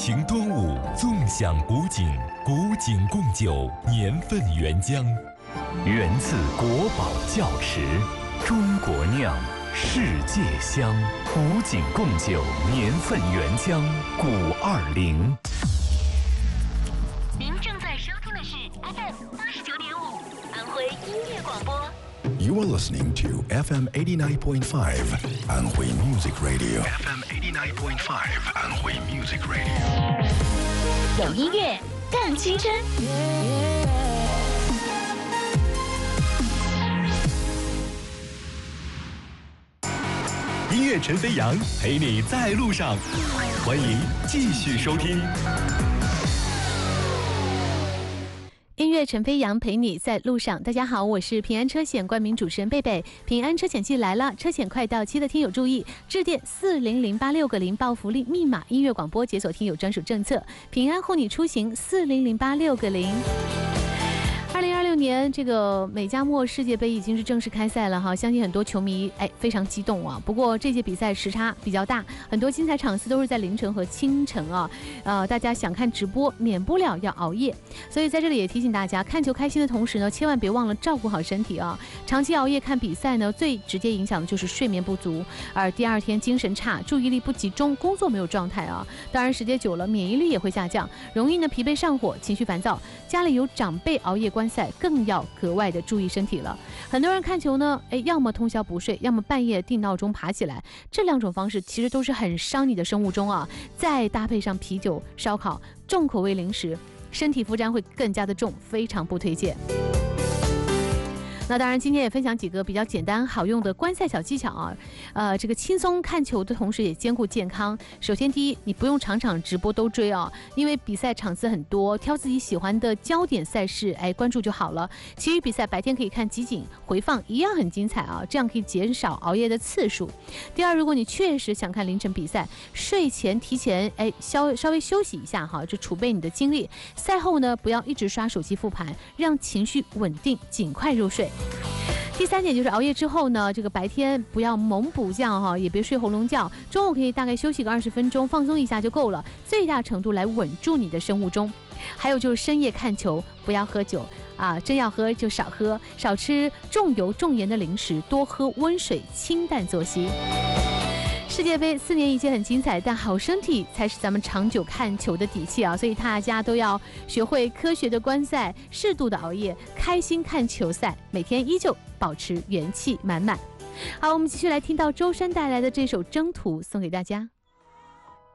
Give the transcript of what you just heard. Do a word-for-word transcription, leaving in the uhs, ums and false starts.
情端午，纵享古景，古景共酒，年份原浆。源自国宝窖池，中国酿，世界香。古景共酒，年份原浆，古二零。 您正在收听的是 F M 八十九点五，安徽音乐广播。 You are listening to F M eighty-nine point five, Anhui Music Radio. F M eighty-nine point five, Anhui Music Radio. 有音乐更青春。 音乐陈飞扬陪你在路上，欢迎继续收听。 音乐陈飞扬陪你在路上，大家好，我是平安车险冠名主持人贝贝。平安车险季来了，车险快到期的听友注意，致电四零零八六个零报福利密码，音乐广播解锁听友专属政策，平安护你出行四零零八六个零。二零二六年这个美加墨世界杯已经是正式开赛了哈，相信很多球迷哎非常激动啊。不过这届比赛时差比较大，很多精彩场次都是在凌晨和清晨啊，呃，大家想看直播免不了要熬夜，所以在这里也提醒大家，看球开心的同时呢，千万别忘了照顾好身体啊。长期熬夜看比赛呢，最直接影响的就是睡眠不足，而第二天精神差、注意力不集中、工作没有状态啊。当然时间久了，免疫力也会下降，容易呢疲惫上火、情绪烦躁。家里有长辈熬夜观赛，更要格外的注意身体了。很多人看球呢，哎，要么通宵不睡，要么半夜定闹钟爬起来，这两种方式其实都是很伤你的生物钟啊。再搭配上啤酒、烧烤、重口味零食，身体负担会更加的重，非常不推荐。那当然，今天也分享几个比较简单好用的观赛小技巧啊，呃，这个轻松看球的同时也兼顾健康。首先，第一，你不用场场直播都追啊，因为比赛场次很多，挑自己喜欢的焦点赛事，哎，关注就好了。其余比赛白天可以看集锦回放，一样很精彩啊，这样可以减少熬夜的次数。第二，如果你确实想看凌晨比赛，睡前提前哎稍稍微休息一下哈，就储备你的精力。赛后呢，不要一直刷手机复盘，让情绪稳定，尽快入睡。第三点就是熬夜之后呢，这个白天不要猛补觉哈，也别睡喉咙觉，中午可以大概休息个二十分钟，放松一下就够了，最大程度来稳住你的生物钟。还有就是深夜看球不要喝酒啊，真要喝就少喝，少吃重油重盐的零食，多喝温水，清淡作息。世界杯四年一届很精彩，但好身体才是咱们长久看球的底气啊！所以大家都要学会科学的观赛，适度的熬夜，开心看球赛，每天依旧保持元气满满。好，我们继续来听到周深带来的这首《征途》，送给大家。